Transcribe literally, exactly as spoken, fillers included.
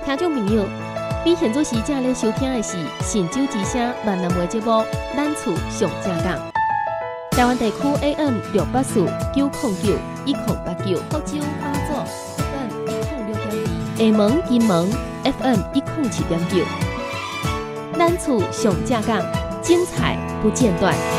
听众朋友，你现在时正咧收听的是神州之声闽南话节目《咱厝上正港》。台湾地区 A M 六八四九零九一零八九，福州马祖 F M 一零六点二，厦门金门 F M 一零七点九。咱厝上正港，精彩不间断。